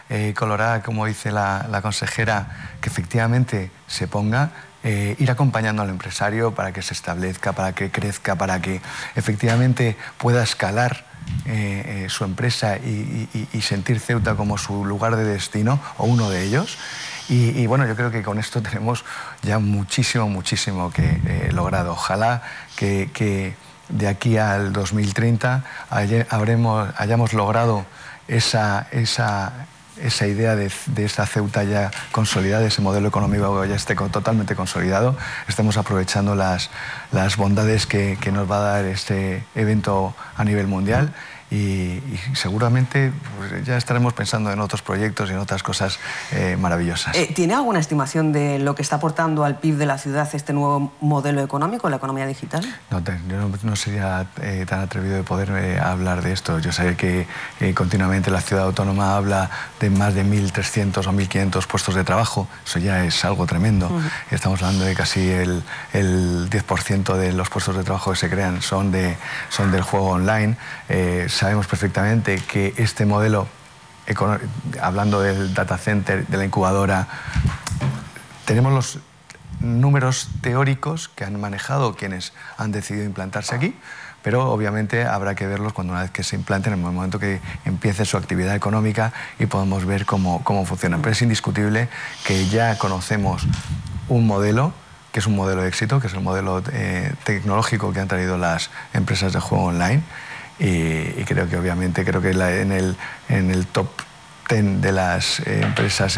colorada, como dice la consejera, que efectivamente se ponga, ir acompañando al empresario para que se establezca, para que crezca, para que efectivamente pueda escalar su empresa y sentir Ceuta como su lugar de destino, o uno de ellos. Y bueno, yo creo que con esto tenemos ya muchísimo que logrado. Ojalá que de aquí al 2030 hayamos logrado esa idea de esta Ceuta ya consolidada, ese modelo económico que ya esté totalmente consolidado. Estamos aprovechando las bondades que nos va a dar este evento a nivel mundial. Y seguramente pues, ya estaremos pensando en otros proyectos y en otras cosas maravillosas. ¿Tiene alguna estimación de lo que está aportando al PIB de la ciudad este nuevo modelo económico, la economía digital? No, yo no sería tan atrevido de poder hablar de esto. Yo sé que continuamente la ciudad autónoma habla de más de 1.300 o 1.500 puestos de trabajo. Eso ya es algo tremendo. Estamos hablando de casi el 10% de los puestos de trabajo que se crean son del juego online. Sabemos perfectamente que este modelo, hablando del data center, de la incubadora, tenemos los números teóricos que han manejado quienes han decidido implantarse aquí, pero obviamente habrá que verlos una vez que se implanten, en el momento que empiece su actividad económica y podamos ver cómo funcionan. Pero es indiscutible que ya conocemos un modelo, que es un modelo de éxito, que es el modelo tecnológico que han traído las empresas de juego online. Y creo que obviamente en el top 10 de las empresas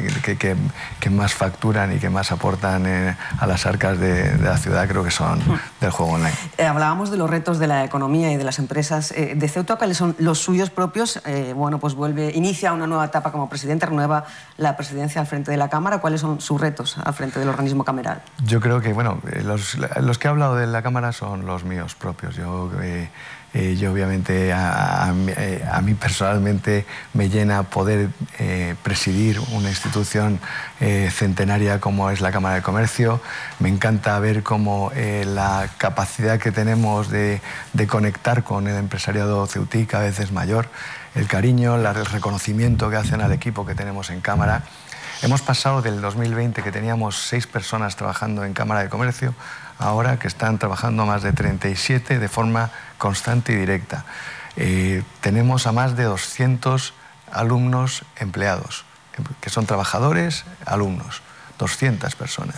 que más facturan y que más aportan a las arcas de la ciudad, creo que son del juego online. Hablábamos de los retos de la economía y de las empresas de Ceuta. ¿Cuáles son los suyos propios? Bueno, pues inicia una nueva etapa como presidente, renueva la presidencia al frente de la Cámara. ¿Cuáles son sus retos al frente del organismo cameral? Yo creo que, bueno, los que he hablado de la Cámara son los míos propios. Yo obviamente, a mí personalmente me llena poder presidir una institución centenaria como es la Cámara de Comercio. Me encanta ver cómo la capacidad que tenemos de conectar con el empresariado ceutí cada vez es mayor. El cariño, el reconocimiento que hacen al equipo que tenemos en Cámara. Hemos pasado del 2020, que teníamos 6 personas trabajando en Cámara de Comercio, ahora que están trabajando más de 37 de forma constante y directa. Tenemos a más de 200 alumnos empleados, que son trabajadores, alumnos, 200 personas.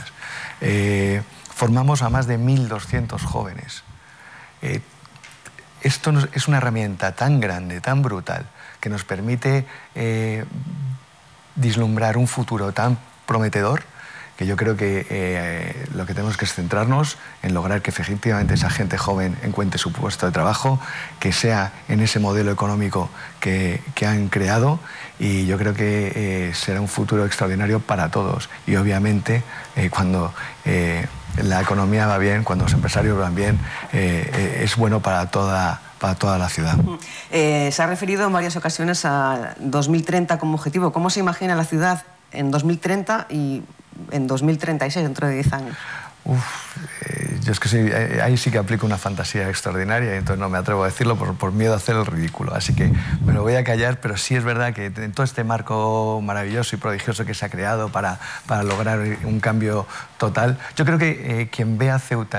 Formamos a más de 1.200 jóvenes. Esto es una herramienta tan grande, tan brutal, que nos permite vislumbrar un futuro tan prometedor, que yo creo que lo que tenemos que es centrarnos en lograr que efectivamente esa gente joven encuentre su puesto de trabajo, que sea en ese modelo económico que han creado, y yo creo que será un futuro extraordinario para todos. Y obviamente cuando la economía va bien, cuando los empresarios van bien, es bueno para toda la ciudad. Se ha referido en varias ocasiones a 2030 como objetivo. ¿Cómo se imagina la ciudad en 2030 y en 2036, dentro de 10 años? Yo es que sí, ahí sí que aplico una fantasía extraordinaria y entonces no me atrevo a decirlo por miedo a hacer el ridículo. Así que me lo voy a callar, pero sí es verdad que en todo este marco maravilloso y prodigioso que se ha creado para lograr un cambio total, yo creo que quien ve a Ceuta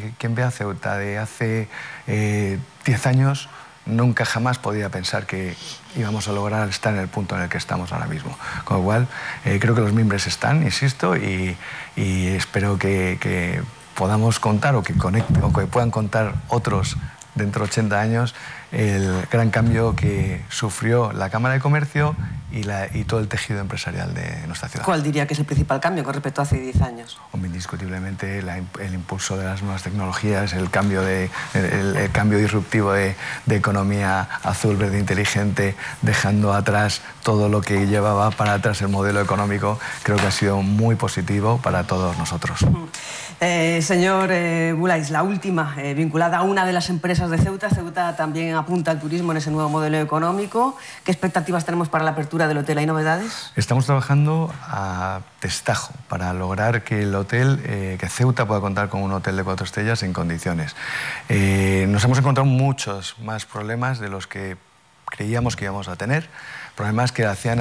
de hace 10 años, nunca jamás podía pensar que íbamos a lograr estar en el punto en el que estamos ahora mismo. Con lo cual, creo que los mimbres están, insisto, y espero que podamos contar o que puedan contar otros dentro de 80 años el gran cambio que sufrió la Cámara de Comercio y todo el tejido empresarial de nuestra ciudad. ¿Cuál diría que es el principal cambio con respecto a hace 10 años? Indiscutiblemente el impulso de las nuevas tecnologías, el cambio disruptivo de economía azul, verde, inteligente, dejando atrás todo lo que llevaba para atrás el modelo económico, creo que ha sido muy positivo para todos nosotros. Señor Bulais, la última, vinculada a una de las empresas de Ceuta. Ceuta también apunta al turismo en ese nuevo modelo económico. ¿Qué expectativas tenemos para la apertura del hotel? ¿Hay novedades? Estamos trabajando a destajo para lograr que el hotel, que Ceuta pueda contar con un hotel de 4 estrellas en condiciones. Nos hemos encontrado muchos más problemas de los que creíamos que íbamos a tener, problemas que hacían